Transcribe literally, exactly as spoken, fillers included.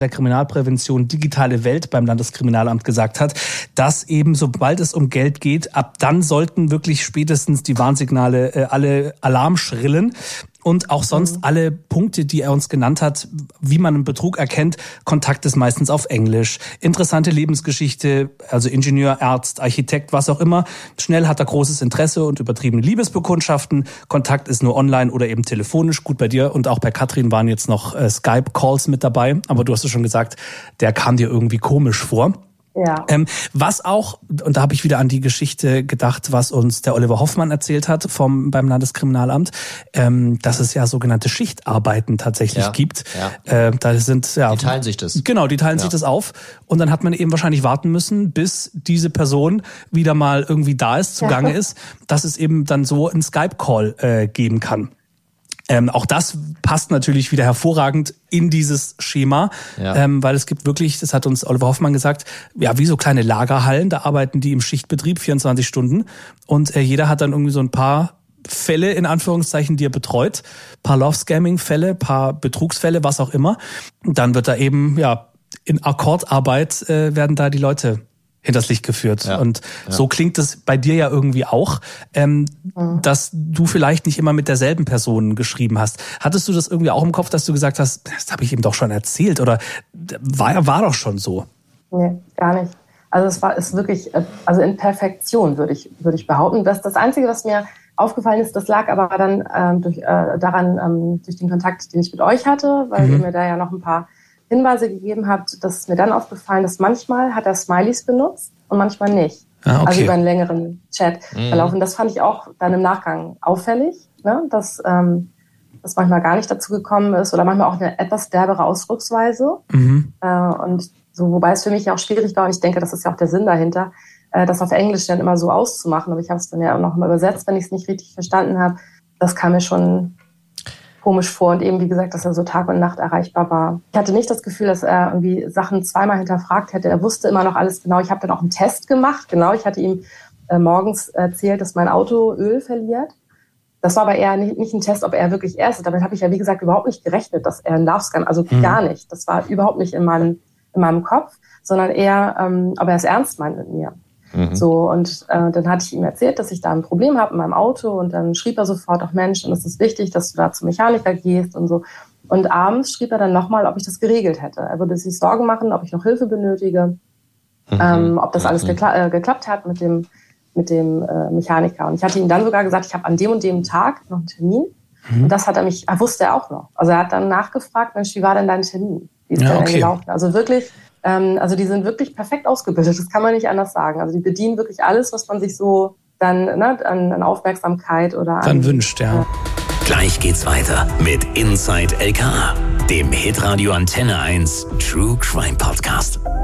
der Kriminalprävention Digitale Welt beim Landeskriminalamt gesagt hat, dass eben sobald es um Geld geht, ab dann sollten wirklich spätestens die Warnsignale äh, alle Alarm schrillen. Und auch sonst mhm. alle Punkte, die er uns genannt hat, wie man einen Betrug erkennt. Kontakt ist meistens auf Englisch. Interessante Lebensgeschichte, also Ingenieur, Arzt, Architekt, was auch immer. Schnell hat er großes Interesse und übertriebene Liebesbekundschaften. Kontakt ist nur online oder eben telefonisch. Gut, bei dir und auch bei Katrin waren jetzt noch äh, Skype-Calls mit dabei. Aber du hast es schon gesagt, der kam dir irgendwie komisch vor. Ja. Ähm, was auch, und da habe ich wieder an die Geschichte gedacht, was uns der Oliver Hoffmann erzählt hat vom beim Landeskriminalamt, ähm, dass es ja sogenannte Schichtarbeiten tatsächlich ja. gibt. Ja. Äh, da sind ja die teilen sich das. Genau, die teilen ja. sich das auf und dann hat man eben wahrscheinlich warten müssen, bis diese Person wieder mal irgendwie da ist, zugange ja. ist, dass es eben dann so einen Skype-Call äh, geben kann. Ähm, auch das passt natürlich wieder hervorragend in dieses Schema, ja. ähm, weil es gibt wirklich, das hat uns Oliver Hoffmann gesagt, ja, wie so kleine Lagerhallen, da arbeiten die im Schichtbetrieb vierundzwanzig Stunden und äh, jeder hat dann irgendwie so ein paar Fälle, in Anführungszeichen, die er betreut, paar Love-Scamming-Fälle, paar Betrugsfälle, was auch immer. Und dann wird da eben, ja, in Akkordarbeit äh, werden da die Leute hinters Licht geführt. Ja, und ja. so klingt es bei dir ja irgendwie auch, ähm, mhm. dass du vielleicht nicht immer mit derselben Person geschrieben hast. Hattest du das irgendwie auch im Kopf, dass du gesagt hast, das habe ich ihm doch schon erzählt oder war, war doch schon so? Nee, gar nicht. Also es war ist wirklich, also in Perfektion würde ich, würde ich behaupten. Das, das Einzige, was mir aufgefallen ist, das lag aber dann ähm, durch, äh, daran, ähm, durch den Kontakt, den ich mit euch hatte, weil mhm. ihr mir da ja noch ein paar Hinweise gegeben habt, dass mir dann aufgefallen, dass manchmal hat er Smileys benutzt und manchmal nicht. Ah, okay. Also über einen längeren Chat mhm. verlaufen. Das fand ich auch dann im Nachgang auffällig, ne? dass ähm, das manchmal gar nicht dazu gekommen ist oder manchmal auch eine etwas derbere Ausdrucksweise. Mhm. Äh, und so, wobei es für mich ja auch schwierig war und ich denke, das ist ja auch der Sinn dahinter, äh, das auf Englisch dann immer so auszumachen. Aber ich habe es dann ja auch noch mal übersetzt, wenn ich es nicht richtig verstanden habe. Das kam mir schon komisch vor und eben, wie gesagt, dass er so Tag und Nacht erreichbar war. Ich hatte nicht das Gefühl, dass er irgendwie Sachen zweimal hinterfragt hätte. Er wusste immer noch alles genau. Ich habe dann auch einen Test gemacht. Genau, ich hatte ihm äh, morgens erzählt, dass mein Auto Öl verliert. Das war aber eher nicht, nicht ein Test, ob er wirklich er ist. Damit habe ich ja, wie gesagt, überhaupt nicht gerechnet, dass er ein Love-Scam, also mhm. gar nicht. Das war überhaupt nicht in meinem, in meinem Kopf, sondern eher, ähm, ob er es ernst meint mit mir. Mhm. So, und äh, dann hatte ich ihm erzählt, dass ich da ein Problem habe in meinem Auto und dann schrieb er sofort, ach Mensch, und es ist wichtig, dass du da zum Mechaniker gehst und so. Und abends schrieb er dann nochmal, ob ich das geregelt hätte. Er würde sich Sorgen machen, ob ich noch Hilfe benötige, mhm. ähm, ob das alles gekla- äh, geklappt hat mit dem, mit dem äh, Mechaniker. Und ich hatte ihm dann sogar gesagt, ich habe an dem und dem Tag noch einen Termin. Mhm. Und das hat er mich, er wusste er auch noch. Also er hat dann nachgefragt, Mensch, wie war denn dein Termin? Wie ist ja, der okay. denn gelaufen? Also wirklich, ähm, also die sind wirklich perfekt ausgebildet. Das kann man nicht anders sagen. Also die bedienen wirklich alles, was man sich so dann ne, an, an Aufmerksamkeit oder an... Dann wünscht, ja. Äh, Gleich geht's weiter mit Inside L K A, dem Hitradio Antenne eins True Crime Podcast.